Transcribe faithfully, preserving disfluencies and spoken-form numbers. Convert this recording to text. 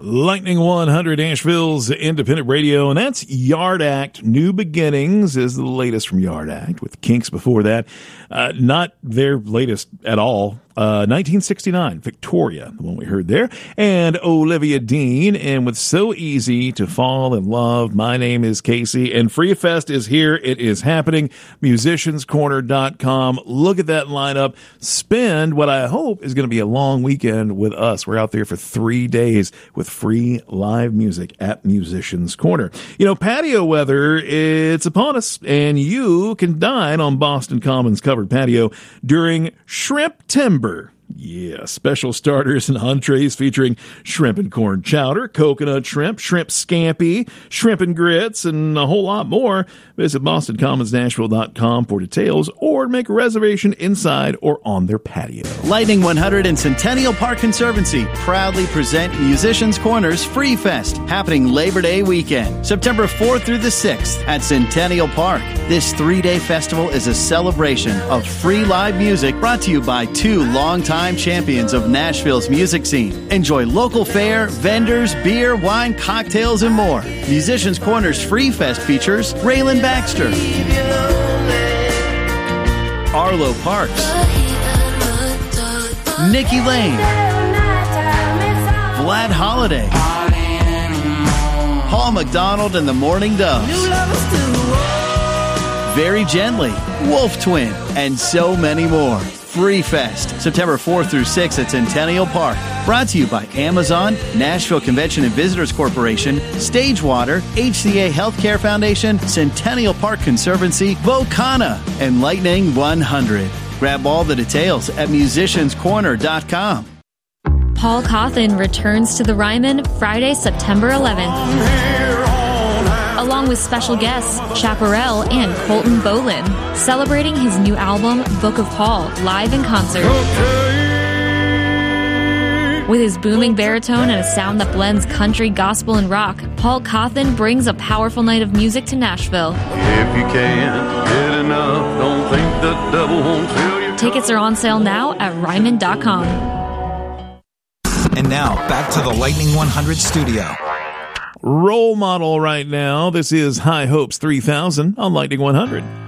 Lightning one hundred, Asheville's independent radio, and that's Yard Act. New Beginnings is the latest from Yard Act, with Kinks before that. Uh, not their latest at all. Uh, nineteen sixty-nine, Victoria, the one we heard there, and Olivia Dean, and with So Easy to Fall in Love. My name is Casey, and Free Fest is here. It is happening. musicians corner dot com. Look at that lineup. Spend what I hope is going to be a long weekend with us. We're out there for three days with free live music at Musicians Corner. You know, patio weather, it's upon us, and you can dine on Boston Commons covered patio during Shrimp Timber. Yeah, special starters and entrees featuring shrimp and corn chowder, coconut shrimp, shrimp scampi, shrimp and grits, and a whole lot more. Visit boston commons nashville dot com for details or make a reservation inside or on their patio. Lightning one hundred and Centennial Park Conservancy proudly present Musicians Corner's Free Fest, happening Labor Day weekend, September fourth through the sixth at Centennial Park. This three-day festival is a celebration of free live music brought to you by two longtime champions of Nashville's music scene. Enjoy local fare, vendors, beer, wine, cocktails, and more. Musicians Corner's Free Fest features Raylan Baxter, Arlo Parks, Nikki Lane, Vlad Holiday, Paul McDonald and the Morning Doves, Very Gently, Wolf Twin, and so many more. Free Fest, September fourth through sixth at Centennial Park. Brought to you by Amazon, Nashville Convention and Visitors Corporation, Stagewater, H C A Healthcare Foundation, Centennial Park Conservancy, Vocana, and Lightning one hundred. Grab all the details at musicians corner dot com. Paul Cawthon returns to the Ryman Friday, September eleventh. Along with special guests Chaparral and Colton Bolin, celebrating his new album, Book of Paul, live in concert. With his booming baritone and a sound that blends country, gospel, and rock, Paul Cawthon brings a powerful night of music to Nashville. If you can't get enough, don't think the devil won't tell you. Tickets are on sale now at ryman dot com. And now, back to the Lightning one hundred studio. Role model right now. This is High Hopes three thousand on Lightning one hundred.